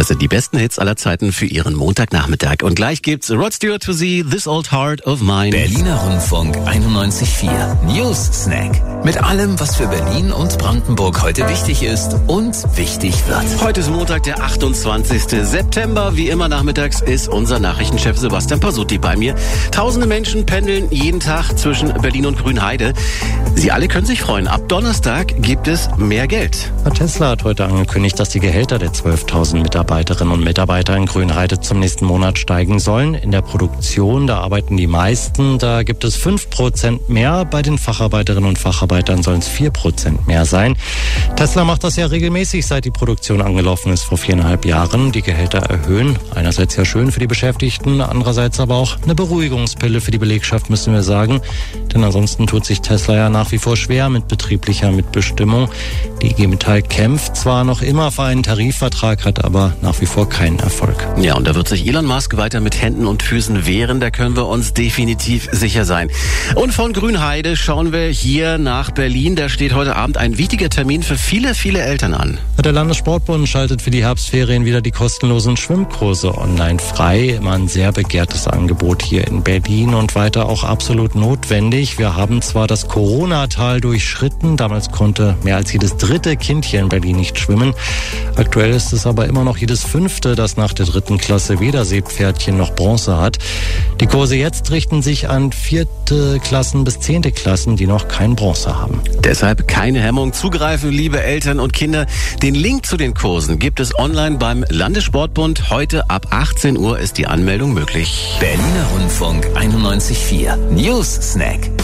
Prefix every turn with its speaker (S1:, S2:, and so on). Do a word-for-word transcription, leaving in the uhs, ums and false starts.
S1: sind die besten Hits aller Zeiten für Ihren Montagnachmittag. Und gleich gibt's Rod Stewart to see This Old Heart of Mine.
S2: Berliner Rundfunk einundneunzig Komma vier News Snack. Mit allem, was für Berlin und Brandenburg heute wichtig ist und wichtig wird.
S1: Heute ist Montag, der achtundzwanzigste September. Wie immer nachmittags ist unser Nachrichtenchef Sebastian Pasutti bei mir. Tausende Menschen pendeln jeden Tag zwischen Berlin und Grünheide. Sie alle können sich freuen. Ab Donnerstag gibt es mehr Geld.
S3: Tesla hat heute angekündigt, dass die Gehälter der zwölftausend Mitarbeiterinnen und Mitarbeiter in Grünheide zum nächsten Monat steigen sollen. In der Produktion, da arbeiten die meisten, da gibt es fünf Prozent mehr. Bei den Facharbeiterinnen und Facharbeitern sollen es vier Prozent mehr sein. Tesla macht das ja regelmäßig, seit die Produktion angelaufen ist vor viereinhalb Jahren. Die Gehälter erhöhen. Einerseits ja schön für die Beschäftigten, andererseits aber auch eine Beruhigungspille für die Belegschaft, müssen wir sagen. Denn ansonsten tut sich Tesla ja nach wie vor schwer mit betrieblicher Mitbestimmung. Die I G Metall kämpft zwar noch immer für einen Tarifvertrag, hat aber nach wie vor keinen Erfolg.
S1: Ja, und da wird sich Elon Musk weiter mit Händen und Füßen wehren, da können wir uns definitiv sicher sein. Und von Grünheide schauen wir hier nach Berlin. Da steht heute Abend ein wichtiger Termin für viele, viele Eltern an.
S3: Der Landessportbund schaltet für die Herbstferien wieder die kostenlosen Schwimmkurse online frei. Immer ein sehr begehrtes Angebot hier in Berlin und weiter auch absolut notwendig. Wir haben zwar das Corona-Tal durchschritten, damals konnte mehr als jedes dritte Kind hier in Berlin nicht schwimmen. Aktuell ist es aber immer noch jedes fünfte, das nach der dritten Klasse weder Seepferdchen noch Bronze hat. Die Kurse jetzt richten sich an vierte Klassen bis zehnte Klassen, die noch kein Bronze haben.
S1: Deshalb keine Hemmung, zugreifen, liebe Eltern und Kinder. Den Link zu den Kursen gibt es online beim Landessportbund. Heute ab achtzehn Uhr ist die Anmeldung möglich.
S2: Berliner Rundfunk einundneunzig Komma vier News Snack.